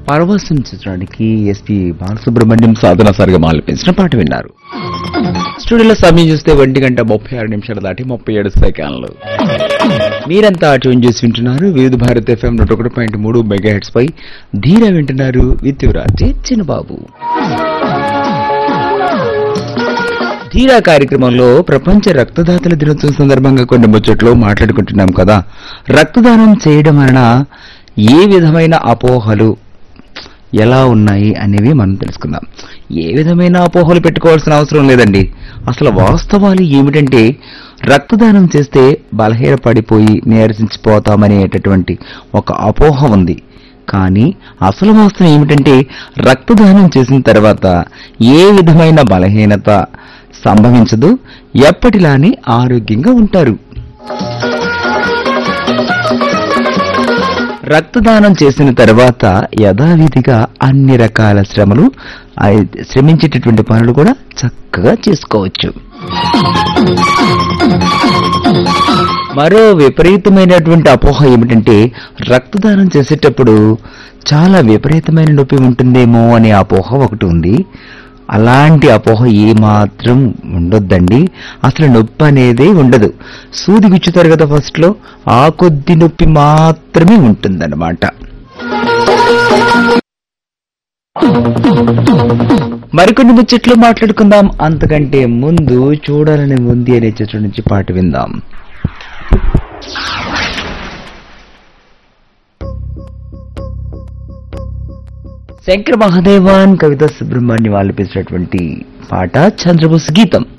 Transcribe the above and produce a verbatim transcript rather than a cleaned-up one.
పరవశం చిత్రానికి ఎస్పి బాలసుబ్రహ్మణ్యం సాధన సరిగా ఆలపించిన పాట విన్నారు. స్టూడియోలో సమయం చూస్తే ఒంటి గంట ముప్పై ఆరు నిమిషాలు దాటి ముప్పై ఏడు సెకండ్లు. మీరంతా ట్యూన్ చేసి వింటున్నారు వివిధ భారత్ ఎఫ్ఎం నూట ఒకటి పాయింట్ మూడు మెగా హెడ్స్ పై ధీర వింటున్నారు విత్ యువరాజ్ చిన్నబాబు. ధీరా కార్యక్రమంలో ప్రపంచ రక్తదాతల దినోత్సవం సందర్భంగా కొన్ని ముచ్చట్లు మాట్లాడుకుంటున్నాం కదా. రక్తదానం చేయడం వలన ఏ విధమైన అపోహలు ఎలా ఉన్నాయి అనేవి మనం తెలుసుకుందాం. ఏ విధమైన అపోహలు పెట్టుకోవాల్సిన అవసరం లేదండి. అసలు వాస్తవాలు ఏమిటంటే రక్తదానం చేస్తే బలహీనపడిపోయి నీరసించిపోతామనేటటువంటి ఒక అపోహ ఉంది. కానీ అసలు వాస్తవం ఏమిటంటే రక్తదానం చేసిన తర్వాత ఏ విధమైన బలహీనత సంభవించదు, ఎప్పటిలానే ఆరోగ్యంగా ఉంటారు. రక్తదానం చేసిన తర్వాత యథావిధిగా అన్ని రకాల శ్రమలు శ్రమించేటటువంటి పనులు కూడా చక్కగా చేసుకోవచ్చు. మరో విపరీతమైనటువంటి అపోహ ఏమిటంటే రక్తదానం చేసేటప్పుడు చాలా విపరీతమైన నొప్పి ఉంటుందేమో అనే అపోహ ఒకటి ఉంది. అలాంటి అపోహ ఏమాత్రం ఉండొద్దండి. అసలు నొప్పి అనేదే ఉండదు. సూది గుచ్చుతారు కదా ఫస్ట్ లో, ఆ కొద్ది నొప్పి మాత్రమే ఉంటుందన్నమాట. మరికొన్ని ముచ్చట్లు మాట్లాడుకుందాం. అంతకంటే ముందు చూడాలని ఉంది అనే చిత్రం నుంచి పాట విందాం. శంకర్ మహాదేవన్, కవిత సుబ్రహ్మణ్యం ఆలపించినటువంటి పాట చంద్రబోస్ గీతం.